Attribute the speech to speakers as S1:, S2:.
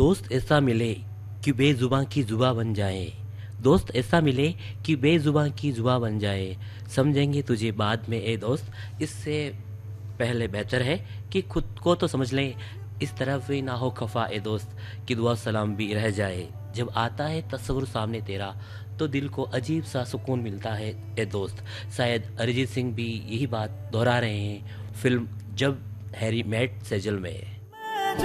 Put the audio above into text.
S1: दोस्त ऐसा मिले कि बेजुबां की जुबा बन जाए। दोस्त ऐसा मिले कि बेजुबां की जुबा बन जाए। समझेंगे तुझे बाद में ए दोस्त। इससे पहले बेहतर है कि खुद को तो समझ लें, इस तरफ भी ना हो खफा ए दोस्त कि दुआ सलाम भी रह जाए। जब आता है तस्वुर सामने तेरा तो दिल को अजीब सा सुकून मिलता है ए दोस्त। शायद अरिजीत सिंह भी यही बात दोहरा रहे हैं फिल्म जब हैरी मेट सेजल में।